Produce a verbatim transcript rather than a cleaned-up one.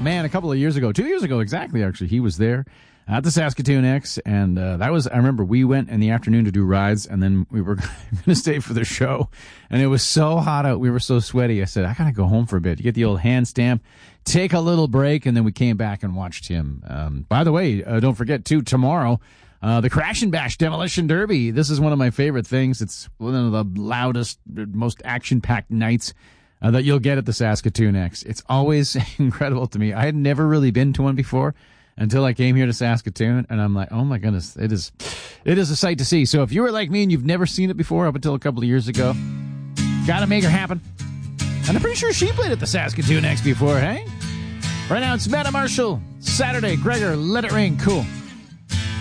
man, a couple of years ago, two years ago exactly, actually, he was there at the Saskatoon X, and uh, that was, I remember we went in the afternoon to do rides, and then we were going to stay for the show, and it was so hot out, we were so sweaty, I said, I gotta go home for a bit. You get the old hand stamp, take a little break, and then we came back and watched him. Um, by the way, uh, don't forget, too, tomorrow, uh, the Crash and Bash Demolition Derby. This is one of my favorite things. It's one of the loudest, most action-packed nights uh, that you'll get at the Saskatoon X. It's always incredible to me. I had never really been to one before until I came here to Saskatoon, and I'm like, oh my goodness, it is it is a sight to see. So if you were like me and you've never seen it before up until a couple of years ago, gotta make her happen. And I'm pretty sure she played at the Saskatoon X before, hey? Right now it's Meta Marshall, Saturday, Gregor, Let It Ring, cool.